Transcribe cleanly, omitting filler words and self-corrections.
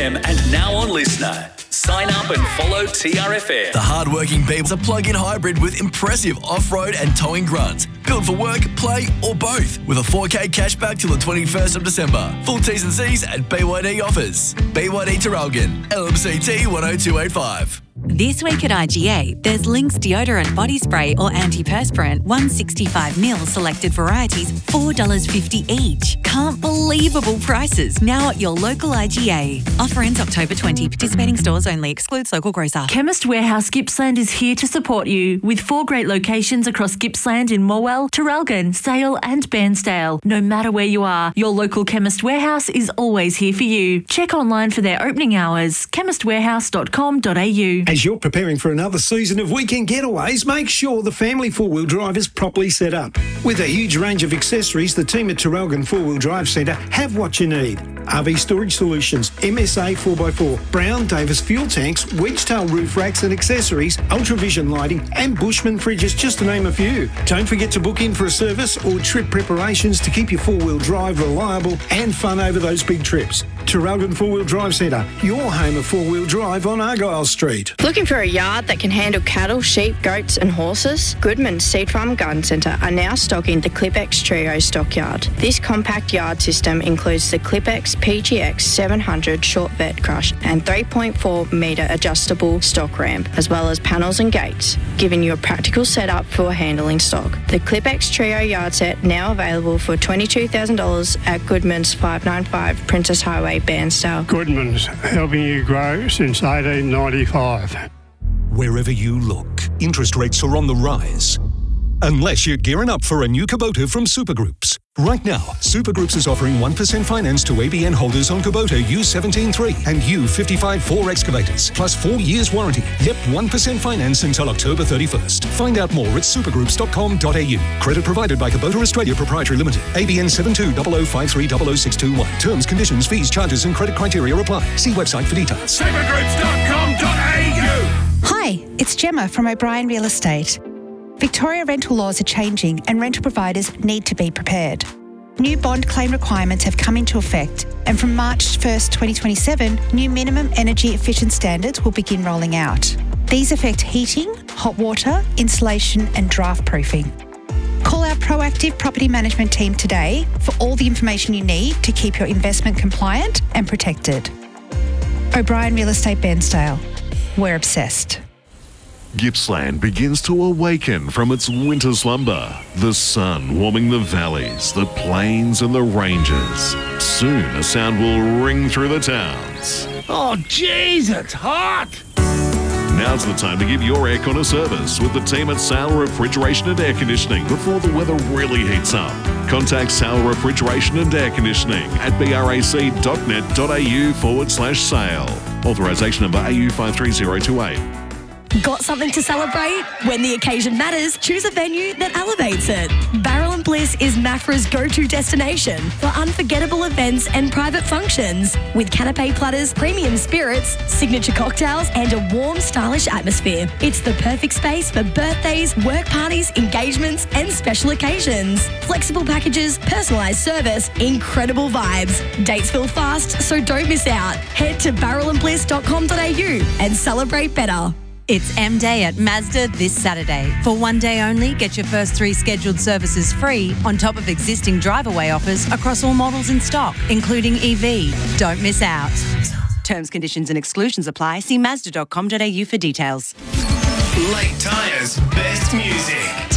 FM and now on Listener. Sign up and follow TRFM. The hard-working Beebs are plug-in hybrid with impressive off-road and towing grunts. Built for work, play or both. With a 4K cashback till the 21st of December. Full T's and C's at BYD offers. BYD Terralgan. LMCT 10285. This week at IGA, there's Lynx deodorant body spray or antiperspirant, 165ml selected varieties, $4.50 each. Can't believable prices now at your local IGA. Offer ends October 20. Participating stores only. Excludes local grocer. Chemist Warehouse Gippsland is here to support you with 4 great locations across Gippsland in Morwell, Terralgan, Sale and Bairnsdale. No matter where you are, your local Chemist Warehouse is always here for you. Check online for their opening hours, chemistwarehouse.com.au. As you're preparing for another season of weekend getaways, make sure the family four-wheel drive is properly set up. With a huge range of accessories, the team at Terralgan Four-Wheel Drive Centre have what you need. RV storage solutions, MSA 4x4, Brown Davis fuel tanks, wedge-tail roof racks and accessories, ultravision lighting and Bushman fridges, just to name a few. Don't forget to book in for a service or trip preparations to keep your four-wheel drive reliable and fun over those big trips. Terralgan Four-Wheel Drive Centre, your home of four-wheel drive on Argyle Street. Looking for a yard that can handle cattle, sheep, goats and horses? Goodman's Seed Farm Garden Centre are now stocking the ClipX Trio Stockyard. This compact yard system includes the ClipX PGX 700 short vet crush and 3.4 metre adjustable stock ramp, as well as panels and gates, giving you a practical setup for handling stock. The ClipX Trio yard set now available for $22,000 at Goodman's 595 Princess Highway, Bairnsdale. Goodman's, helping you grow since 1895. Wherever you look, interest rates are on the rise. Unless you're gearing up for a new Kubota from Supergroups. Right now, Supergroups is offering 1% finance to ABN holders on Kubota U17.3 and U55-4 excavators, plus 4 years warranty. Yep, 1% finance until October 31st. Find out more at supergroups.com.au. Credit provided by Kubota Australia Proprietary Limited. ABN 720053000621. Terms, conditions, fees, charges and credit criteria apply. See website for details. Supergroups.com.au. Hi, it's Gemma from O'Brien Real Estate. Victoria rental laws are changing and rental providers need to be prepared. New bond claim requirements have come into effect, and from March 1st, 2027, new minimum energy efficient standards will begin rolling out. These affect heating, hot water, insulation and draft proofing. Call our proactive property management team today for all the information you need to keep your investment compliant and protected. O'Brien Real Estate Bairnsdale. We're obsessed. Gippsland begins to awaken from its winter slumber. The sun warming the valleys, the plains and the ranges. Soon a sound will ring through the towns. Oh, jeez, it's hot! Now's the time to give your aircon a service with the team at Sale Refrigeration and Air Conditioning before the weather really heats up. Contact Sale Refrigeration and Air Conditioning at brac.net.au/sale. Authorisation number AU 53028. Got something to celebrate? When the occasion matters, choose a venue that elevates it. Barrel and Bliss is Maffra's go-to destination for unforgettable events and private functions. With canapé platters, premium spirits, signature cocktails, and a warm, stylish atmosphere. It's the perfect space for birthdays, work parties, engagements, and special occasions. Flexible packages, personalised service, incredible vibes. Dates fill fast, so don't miss out. Head to barrelandbliss.com.au and celebrate better. It's M-Day at Mazda this Saturday. For one day only, get your first 3 scheduled services free on top of existing drive-away offers across all models in stock, including EV. Don't miss out. Terms, conditions and exclusions apply. See Mazda.com.au for details. Late Tyres, best music.